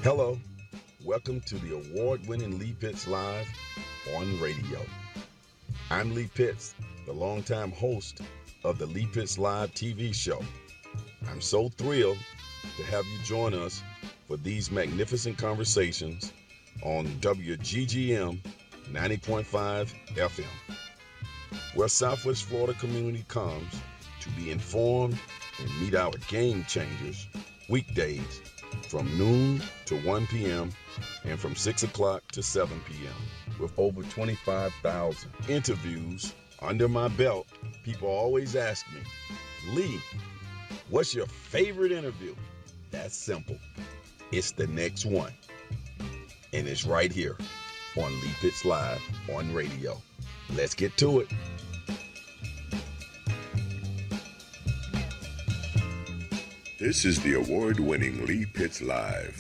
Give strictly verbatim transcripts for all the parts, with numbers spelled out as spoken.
Hello, welcome to the award-winning Lee Pitts Live on radio. I'm Lee Pitts, the longtime host of the Lee Pitts Live T V show. I'm so thrilled to have you join us for these magnificent conversations on W G G M ninety point five F M, where Southwest Florida community comes to be informed and meet our game changers weekdays from noon to one p.m. and from six o'clock to seven p.m. with over twenty-five thousand interviews under my belt. People always ask me, Lee, what's your favorite interview? That's simple. It's the next one. And it's right here on Lee Pitts Live on radio. Let's get to it. This is the award-winning Lee Pitts Live.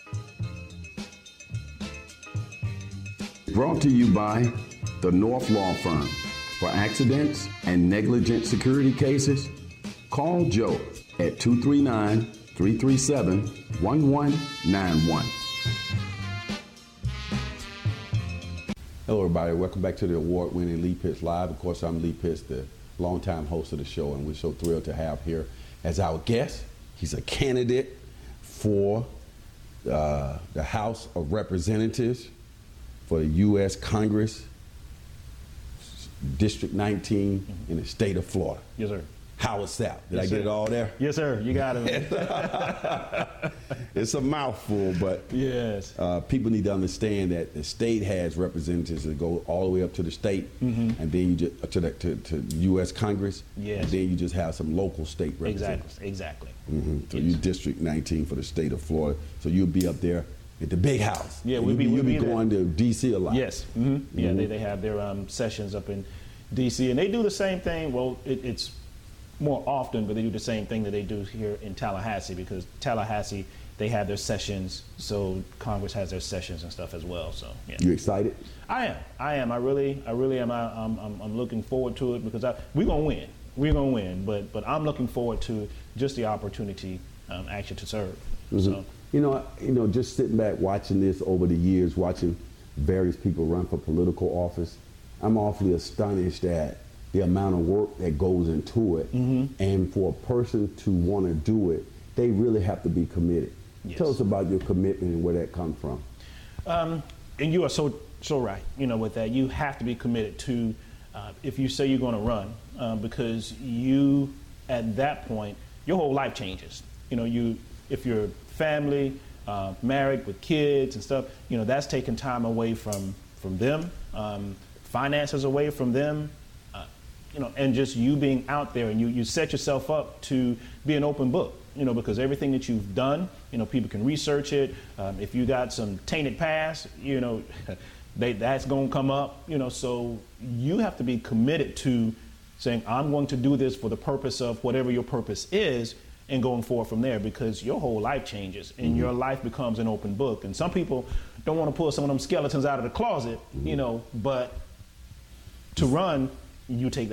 Brought to you by the North Law Firm. For accidents and negligent security cases, call Joe at two three nine, three three seven, one one nine one. Hello, everybody. Welcome back to the award-winning Lee Pitts Live. Of course, I'm Lee Pitts, the longtime host of the show, and we're so thrilled to have here as our guest. He's a candidate for uh, the House of Representatives for the U S Congress, District nineteen mm-hmm. in the state of Florida. Yes, sir. Howard Sapp. Did yes, I get sir. it all there? Yes, sir. You got it. It's a mouthful, but yes, uh, people need to understand that the state has representatives that go all the way up to the state, mm-hmm. and then you just to the to, to U S Congress. Yes. And then you just have some local state representatives. Exactly. Exactly. Mm-hmm. So yes. you District nineteen for the state of Florida. So you'll be up there at the big house. Yeah, we'll we'll be, you'll we'll be be going there. to D C a lot. Yes. Mm-hmm. Mm-hmm. Yeah, they, they have their um, sessions up in D C, and they do the same thing. Well, it, it's more often, but they do the same thing that they do here in Tallahassee, because Tallahassee, they have their sessions, so Congress has their sessions and stuff as well. So yeah. You excited? I am. I am. I really, I really am. I, I'm, I'm, I'm looking forward to it, because I, we're gonna win. We're gonna win. But, but I'm looking forward to just the opportunity, um, actually, to serve. Mm-hmm. So, you know, you know, just sitting back watching this over the years, watching various people run for political office, I'm awfully astonished at the amount of work that goes into it. Mm-hmm. And for a person to want to do it, they really have to be committed. yes. Tell us about your commitment and where that comes from. Um, and you are so so right. You know, with that, you have to be committed to, uh, if you say you're going to run, uh, because you, at that point, your whole life changes. You know, you if you're family, uh, married with kids and stuff, you know, that's taking time away from from them, um, finances away from them. You know, and just you being out there, and you, you set yourself up to be an open book, you know, because everything that you've done, you know, people can research it. Um, if you got some tainted past, you know, they, that's going to come up, you know, so you have to be committed to saying, I'm going to do this for the purpose of whatever your purpose is, and going forward from there, because your whole life changes and mm-hmm. your life becomes an open book. And some people don't want to pull some of them skeletons out of the closet, mm-hmm. you know, but to run, you take that.